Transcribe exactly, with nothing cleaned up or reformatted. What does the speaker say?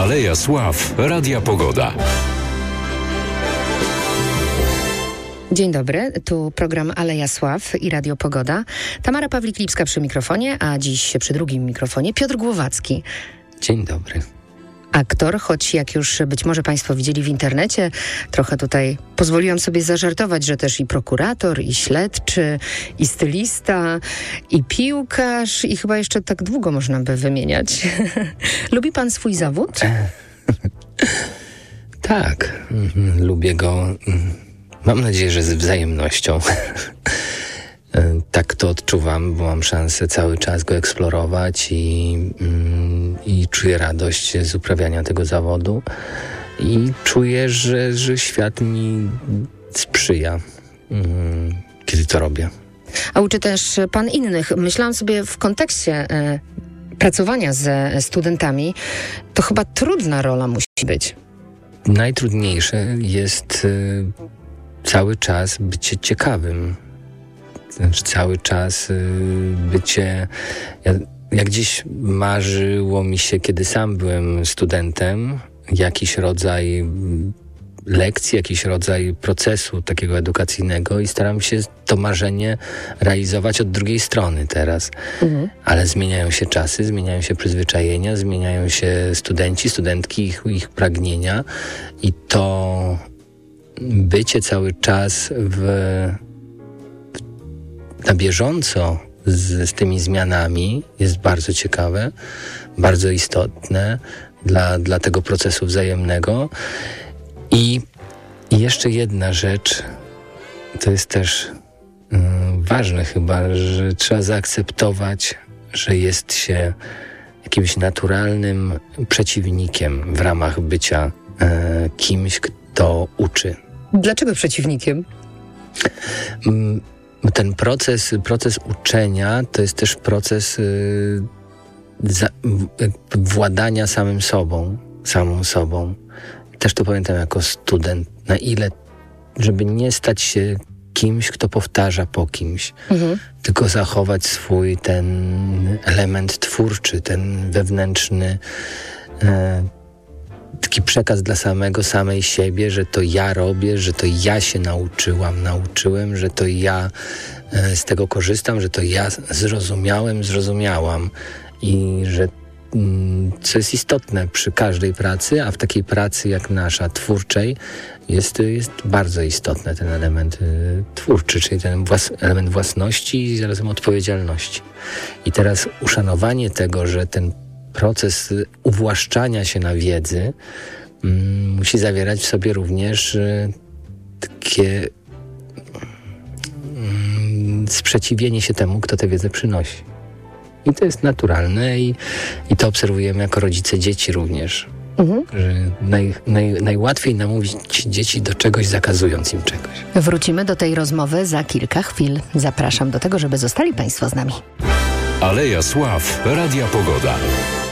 Aleja Sław, Radia Pogoda. Dzień dobry, tu program Aleja Sław i Radio Pogoda. Tamara Pawlik-Lipska przy mikrofonie, a dziś przy drugim mikrofonie Piotr Głowacki. Dzień dobry. Aktor, choć jak już być może Państwo widzieli w internecie, trochę tutaj pozwoliłam sobie zażartować, że też i prokurator, i śledczy, i stylista, i piłkarz, i chyba jeszcze tak długo można by wymieniać. Lubi Pan swój zawód? Tak, lubię go. Mam nadzieję, że z wzajemnością. Tak to odczuwam, bo mam szansę cały czas go eksplorować i, i czuję radość z uprawiania tego zawodu i czuję, że, że świat mi sprzyja, kiedy to robię. A uczy też Pan innych. Myślałam sobie w kontekście e, pracowania ze studentami, to chyba trudna rola musi być. Najtrudniejsze jest y, cały czas bycie ciekawym. Znaczy cały czas y, bycie... Ja, jak gdzieś marzyło mi się, kiedy sam byłem studentem, jakiś rodzaj lekcji, jakiś rodzaj procesu takiego edukacyjnego i staram się to marzenie realizować od drugiej strony teraz. Mhm. Ale zmieniają się czasy, zmieniają się przyzwyczajenia, zmieniają się studenci, studentki, ich, ich pragnienia i to bycie cały czas w na bieżąco z, z tymi zmianami jest bardzo ciekawe, bardzo istotne dla, dla tego procesu wzajemnego. I, i jeszcze jedna rzecz, to jest też yy, ważne chyba, że trzeba zaakceptować, że jest się jakimś naturalnym przeciwnikiem w ramach bycia yy, kimś, kto uczy. Dlaczego przeciwnikiem? Yy, Ten proces, proces uczenia to jest też proces yy, za, w, władania samym sobą, samą sobą. Też to pamiętam jako student, na ile, żeby nie stać się kimś, kto powtarza po kimś, mhm. tylko zachować swój ten element twórczy, ten wewnętrzny yy, taki przekaz dla samego, samej siebie, że to ja robię, że to ja się nauczyłam, nauczyłem, że to ja e, z tego korzystam, że to ja zrozumiałem, zrozumiałam i że mm, co jest istotne przy każdej pracy, a w takiej pracy jak nasza, twórczej, jest, jest bardzo istotny ten element y, twórczy, czyli ten włas- element własności i zarazem odpowiedzialności. I teraz uszanowanie tego, że ten proces uwłaszczania się na wiedzy mm, musi zawierać w sobie również y, takie mm, sprzeciwienie się temu, kto tę wiedzę przynosi. I to jest naturalne i, i to obserwujemy jako rodzice dzieci również. Mhm. Że naj, naj, najłatwiej namówić dzieci do czegoś, zakazując im czegoś. Wrócimy do tej rozmowy za kilka chwil. Zapraszam do tego, żeby zostali Państwo z nami. Aleja Sław, Radia Pogoda.